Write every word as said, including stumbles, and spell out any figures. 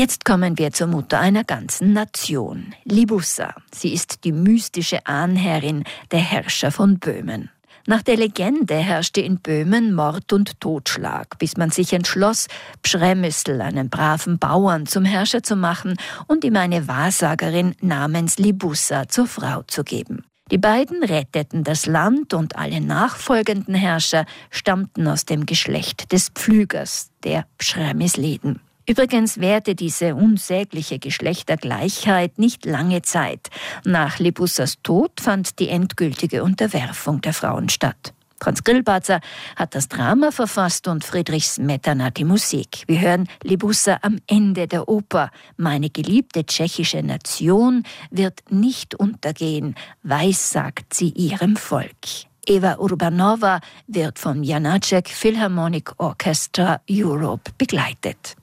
Jetzt kommen wir zur Mutter einer ganzen Nation, Libussa. Sie ist die mystische Ahnherrin der Herrscher von Böhmen. Nach der Legende herrschte in Böhmen Mord und Totschlag, bis man sich entschloss, Przemysl, einen braven Bauern, zum Herrscher zu machen und ihm eine Wahrsagerin namens Libussa zur Frau zu geben. Die beiden retteten das Land und alle nachfolgenden Herrscher stammten aus dem Geschlecht des Pflügers, der Przemysliden. Übrigens währte diese unsägliche Geschlechtergleichheit nicht lange Zeit. Nach Libussas Tod fand die endgültige Unterwerfung der Frauen statt. Franz Grillparzer hat das Drama verfasst und Friedrich Smetana die Musik. Wir hören Libussa am Ende der Oper. Meine geliebte tschechische Nation wird nicht untergehen, weissagt sie ihrem Volk. Eva Urbanova wird vom Janáček Philharmonic Orchestra Europe begleitet.